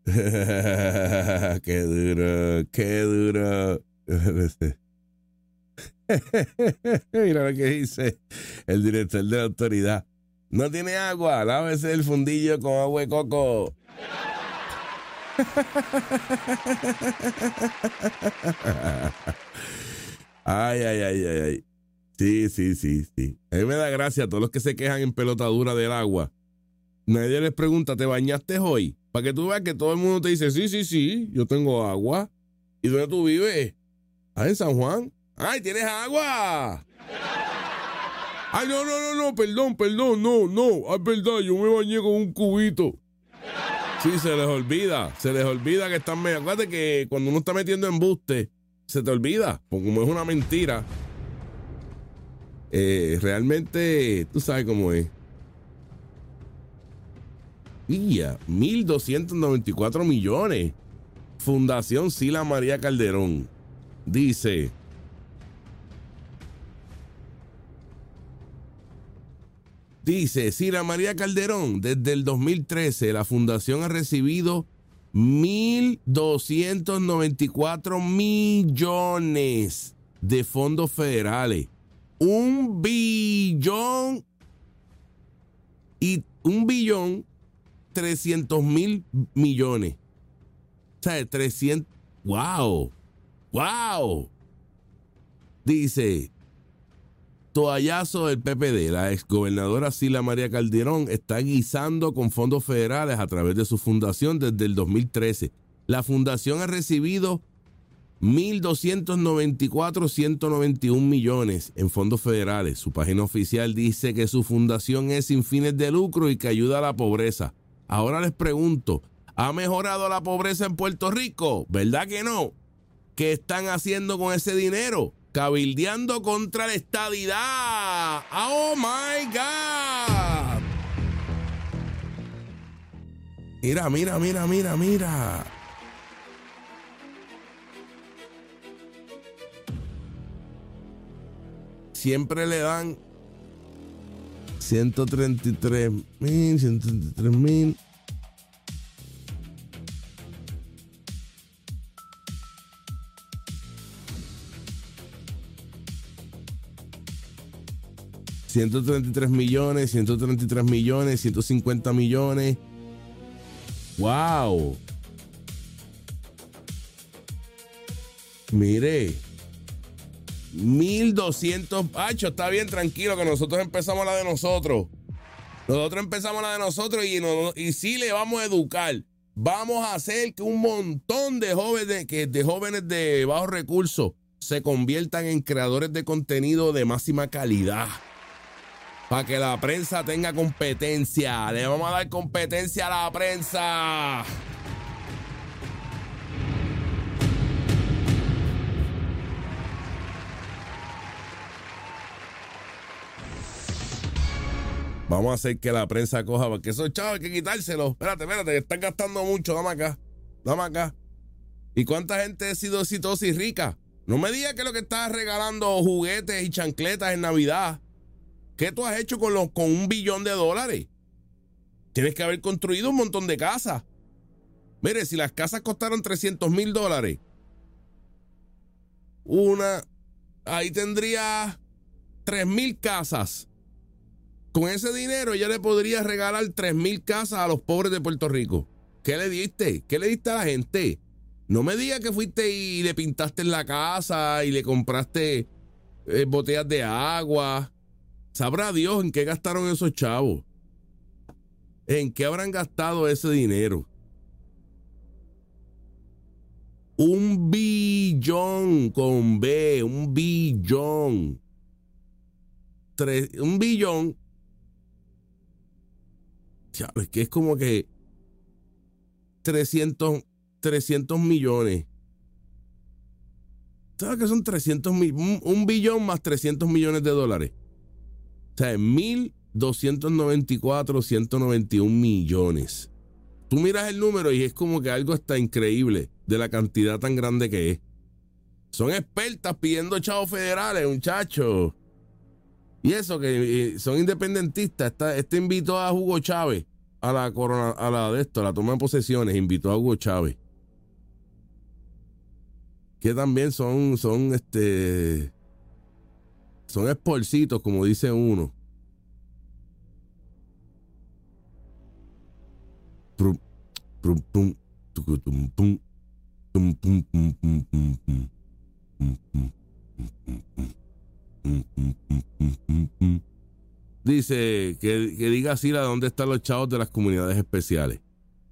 Qué duro, qué duro. Mira lo que dice el director de la autoridad. No tiene agua, lávese el fundillo con agua de coco. Ay, ay, ay, ay, ay. Sí, sí, sí, sí. A mí me da gracia a todos los que se quejan en pelotadura del agua. Nadie les pregunta, ¿te bañaste hoy? Para que tú veas que todo el mundo te dice, sí, sí, sí, yo tengo agua. ¿Y dónde tú vives? Ah, en San Juan. ¡Ay, tienes agua! ¡Ay, no, perdón, no! Es verdad, yo me bañé con un cubito. Sí, se les olvida que están medio. Acuérdate que cuando uno está metiendo embuste, se te olvida, porque como es una mentira, realmente tú sabes cómo es. ¡Ya! 1.294 millones. Fundación Sila María Calderón. Dice... Sila María Calderón, desde el 2013 la fundación ha recibido 1.294 millones de fondos federales. 1.300.000 millones. O sea, 300. ¡Wow! Dice... Toallazo del PPD, la exgobernadora Sila María Calderón está guisando con fondos federales a través de su fundación desde el 2013. La fundación ha recibido 1.294.191 millones en fondos federales. Su página oficial dice que su fundación es sin fines de lucro y que ayuda a la pobreza. Ahora les pregunto, ¿ha mejorado la pobreza en Puerto Rico? ¿Verdad que no? ¿Qué están haciendo con ese dinero? Cabildeando contra la estadidad. ¡Oh, my God! Mira. Siempre le dan 133.000. 133 millones, 150 millones. ¡Wow! Mire, 1.200. Pacho, está bien, tranquilo, que nosotros empezamos la de nosotros. Y sí le vamos a educar. Vamos a hacer que un montón de jóvenes de bajos recursos se conviertan en creadores de contenido de máxima calidad. Para que la prensa tenga competencia. Le vamos a dar competencia a la prensa. Vamos a hacer que la prensa coja, porque esos chavos hay que quitárselos. Espérate, que están gastando mucho. Dame acá. ¿Y cuánta gente ha sido exitosa y rica? No me digas que lo que estás regalando juguetes y chancletas en Navidad. ¿Qué tú has hecho con $1 billón? Tienes que haber construido un montón de casas. Mire, si las casas costaron $300,000, ahí tendría 3,000 casas. Con ese dinero ya le podría regalar 3,000 casas a los pobres de Puerto Rico. ¿Qué le diste? ¿Qué le diste a la gente? No me digas que fuiste y le pintaste en la casa y le compraste botellas de agua. Sabrá Dios en qué gastaron esos chavos. ¿En qué habrán gastado ese dinero? 1 billón con B, 1 billón. 1 billón. Es que es como que 300 millones. ¿Sabes qué son 300 mil? 1 billón más 300 millones de dólares. O sea, 1.294.191 millones. Tú miras el número y es como que algo está increíble de la cantidad tan grande que es. Son expertas pidiendo chavos federales, muchachos. Y eso que son independentistas. Este invitó a Hugo Chávez a la corona, a la toma de posesiones, invitó a Hugo Chávez. Que también son esporcitos, como dice uno. Prum, prum, pum, tucutum, pum, tum, pum, pum, pum, pum, pum, pum, pum, pum, pum, pum. Dice que diga así la dónde están los chavos de las comunidades especiales.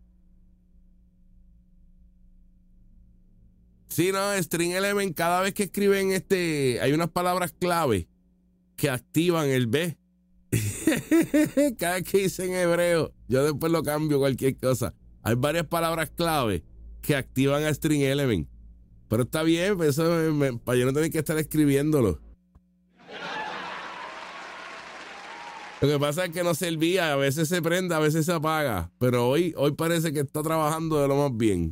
Sí, no, String Element, cada vez que escriben hay unas palabras clave que activan el B. Cada vez que dicen hebreo, yo después lo cambio cualquier cosa. Hay varias palabras clave que activan a String Element. Pero está bien, pues eso para yo no tener que estar escribiéndolo. Lo que pasa es que no servía, a veces se prende, a veces se apaga. Pero hoy parece que está trabajando de lo más bien.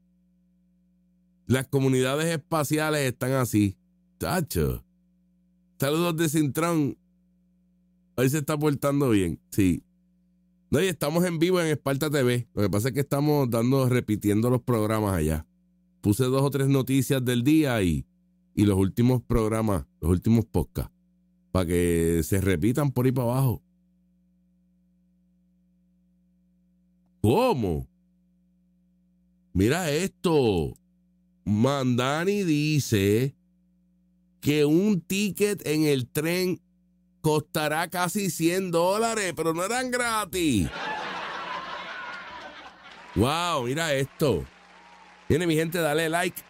Las comunidades espaciales están así. Tacho. Saludos de Cintrón. Hoy se está portando bien, sí. No, y estamos en vivo en Esparta TV. Lo que pasa es que estamos repitiendo los programas allá. Puse 2 o 3 noticias del día y los últimos programas, los últimos podcasts, para que se repitan por ahí para abajo. ¿Cómo? Mira esto. Mandani dice que un ticket en el tren costará casi $100, pero no eran gratis. Wow, mira esto. Viene mi gente, dale like.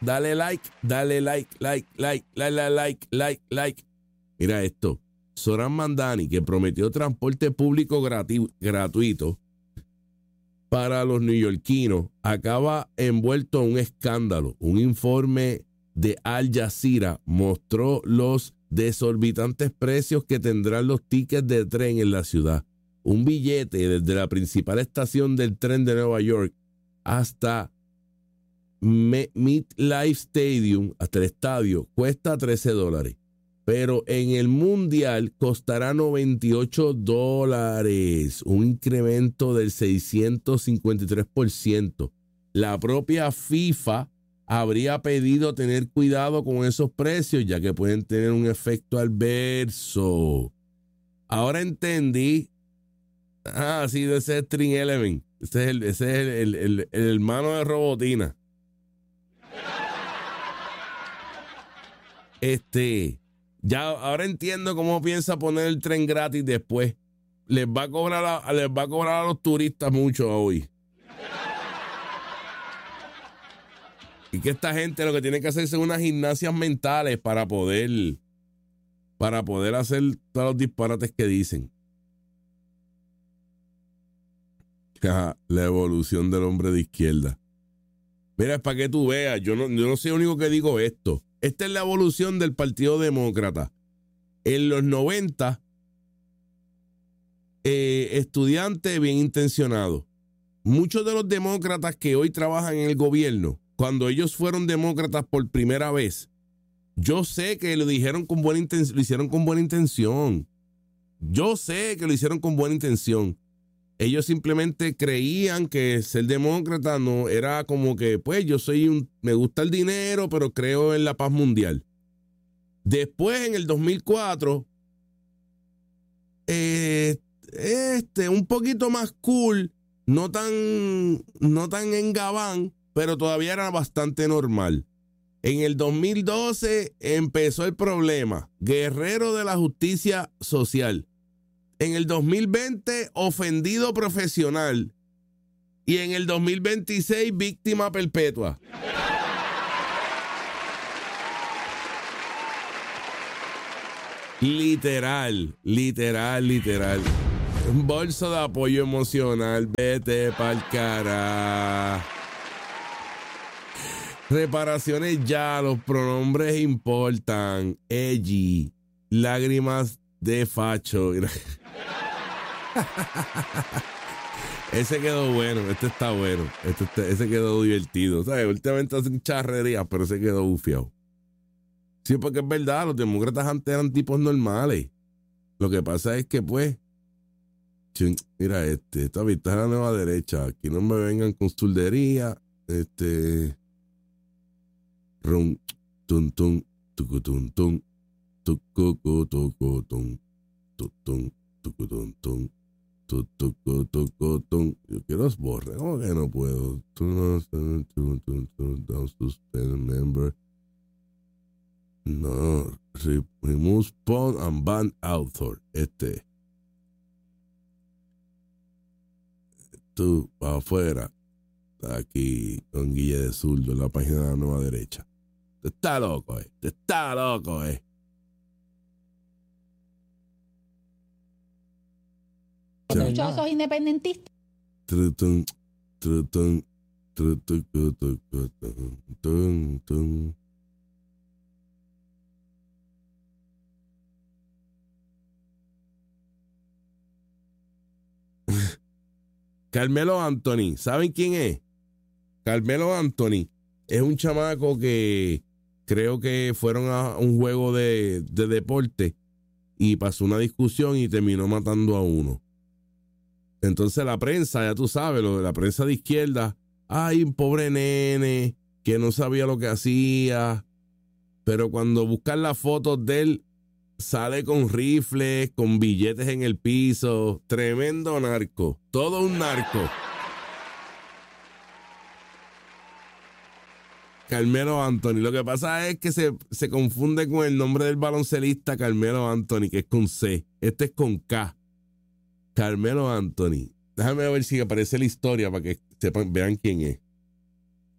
Mira esto. Zoran Mandani, que prometió transporte público gratuito para los neoyorquinos, acaba envuelto en un escándalo. Un informe de Al Jazeera mostró los desorbitantes precios que tendrán los tickets de tren en la ciudad. Un billete desde la principal estación del tren de Nueva York hasta MetLife Stadium, hasta el estadio, cuesta $13. Pero en el mundial costará $98, un incremento del 653%. La propia FIFA habría pedido tener cuidado con esos precios, ya que pueden tener un efecto adverso. Ahora entendí. Sí, ese es String Element. Ese es el hermano de Robotina. Ya ahora entiendo cómo piensa poner el tren gratis después. Les va a cobrar a los turistas mucho hoy. Y que esta gente lo que tiene que hacerse es unas gimnasias mentales para poder hacer todos los disparates que dicen. La evolución del hombre de izquierda. Mira, es para que tú veas. Yo no soy el único que digo esto. Esta es la evolución del Partido Demócrata. En los 90, estudiantes bien intencionados. Muchos de los demócratas que hoy trabajan en el gobierno, cuando ellos fueron demócratas por primera vez, yo sé que lo hicieron con buena intención. Yo sé que lo hicieron con buena intención. Ellos simplemente creían que ser demócrata no era como que, pues, me gusta el dinero, pero creo en la paz mundial. Después, en el 2004, un poquito más cool, no tan en gabán, pero todavía era bastante normal. En el 2012 empezó el problema. Guerrero de la justicia social. En el 2020, ofendido profesional. Y en el 2026, víctima perpetua. Literal. Un bolso de apoyo emocional. Vete pa'l cara. Reparaciones ya, los pronombres importan. Edgy. Lágrimas de facho. Ese quedó bueno, este está bueno. Ese quedó divertido. ¿Sabes? Últimamente hacen charrerías, pero ese quedó bufiado. Sí, porque es verdad, los demócratas antes eran tipos normales. Lo que pasa es que, pues, Mira, esta vista es la nueva derecha. Aquí no me vengan con zurdería. Rum, tum, tum, tucutum, tum, tucucutucutum, tutum, tucutum, tucutucutum. Yo quiero borrar. ¿Cómo que no puedo? Suspend member. No, remove spawn and ban author. Tú, para afuera. Está aquí con Guille de Zurdo en la página de la nueva derecha. Te está loco, Te está loco, Muchos esos independentistas. Trutun, trutun, trutucutucutum, Carmelo Anthony, ¿saben quién es? Carmelo Anthony es un chamaco que creo que fueron a un juego de deporte y pasó una discusión y terminó matando a uno. Entonces la prensa, ya tú sabes, la prensa de izquierda, ay, un pobre nene que no sabía lo que hacía, pero cuando buscan las fotos de él, sale con rifles, con billetes en el piso, tremendo narco, todo un narco. Carmelo Anthony. Lo que pasa es que se confunde con el nombre del baloncelista Carmelo Anthony, que es con C. Este es con K. Carmelo Anthony. Déjame ver si aparece la historia para que sepan, vean quién es.